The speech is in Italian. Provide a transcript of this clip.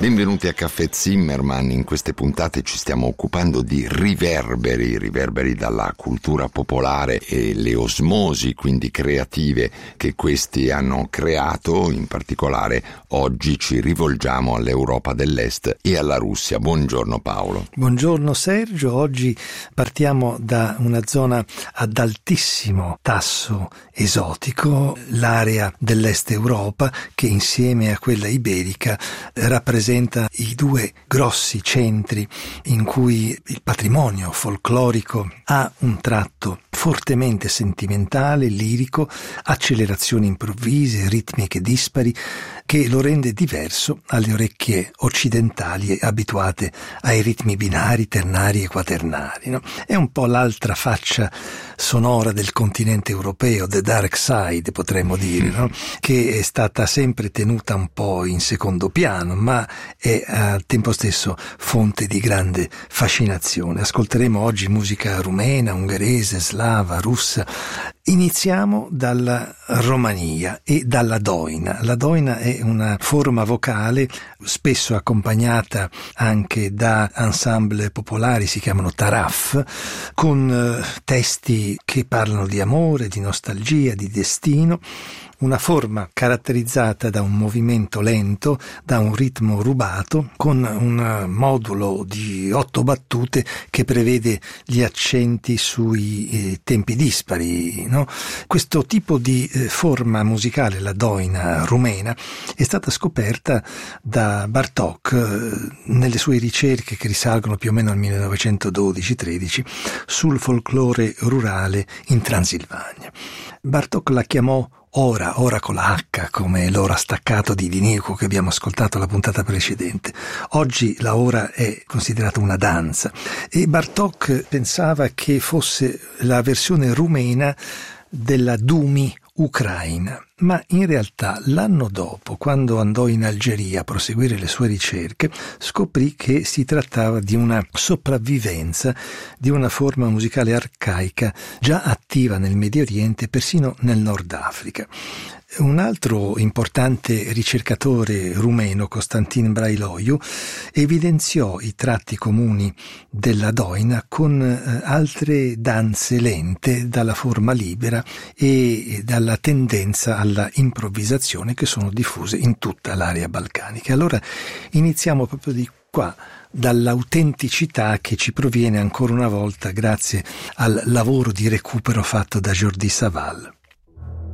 Benvenuti a Caffè Zimmermann. In queste puntate ci stiamo occupando di riverberi dalla cultura popolare e le osmosi, quindi creative, che questi hanno creato. In particolare oggi ci rivolgiamo all'Europa dell'Est e alla Russia. Buongiorno Paolo. Buongiorno Sergio. Oggi partiamo da una zona ad altissimo tasso esotico, l'area dell'Est Europa, che insieme a quella iberica rappresenta i due grossi centri in cui il patrimonio folclorico ha un tratto fortemente sentimentale, lirico, accelerazioni improvvise, ritmiche dispari, che lo rende diverso alle orecchie occidentali abituate ai ritmi binari, ternari e quaternari, no? È un po' l'altra faccia sonora del continente europeo, the dark side potremmo dire, no? Che è stata sempre tenuta un po' in secondo piano, ma è al tempo stesso fonte di grande fascinazione. Ascolteremo oggi musica rumena, ungherese, slava, russa. Iniziamo dalla Romania e dalla doina. La doina è una forma vocale spesso accompagnata anche da ensemble popolari, si chiamano taraf, con testi che parlano di amore, di nostalgia, di destino. Una forma caratterizzata da un movimento lento, da un ritmo rubato, con un modulo di 8 battute che prevede gli accenti sui tempi dispari, no? Questo tipo di forma musicale, la doina rumena, è stata scoperta da Bartók nelle sue ricerche che risalgono più o meno al 1912-13 sul folklore rurale in Transilvania. Bartók la chiamò ora con la H, come l'ora staccato di Vinico che abbiamo ascoltato la puntata precedente. Oggi la ora è considerata una danza e Bartók pensava che fosse la versione rumena della Dumi ucraina, ma in realtà l'anno dopo, quando andò in Algeria a proseguire le sue ricerche, scoprì che si trattava di una sopravvivenza di una forma musicale arcaica già attiva nel Medio Oriente, persino nel Nord Africa. Un altro importante ricercatore rumeno, Constantin Brailoiu, evidenziò i tratti comuni della doina con altre danze lente dalla forma libera e dalla tendenza alla improvvisazione che sono diffuse in tutta l'area balcanica. Allora iniziamo proprio di qua, dall'autenticità che ci proviene ancora una volta grazie al lavoro di recupero fatto da Jordi Savall.